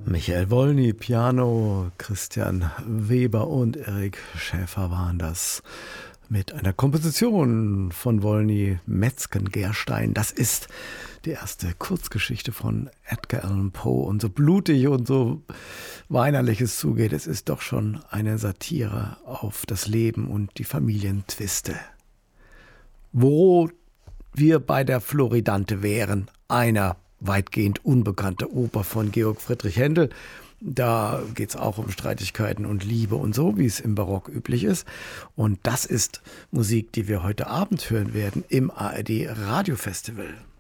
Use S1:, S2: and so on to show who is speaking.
S1: Michael Wolny, Piano, Christian Weber und Erik Schäfer waren das mit einer Komposition von Wolny, Metzgen-Gerstein. Das ist die erste Kurzgeschichte von Edgar Allan Poe. Und so blutig und so weinerlich es zugeht, es ist doch schon eine Satire auf das Leben und die Familientwiste. Wo wir bei der Floridante wären, einer weitgehend unbekannte Oper von Georg Friedrich Händel. Da geht es auch um Streitigkeiten und Liebe und so, wie es im Barock üblich ist. Und das ist Musik, die wir heute Abend hören werden im ARD Radiofestival.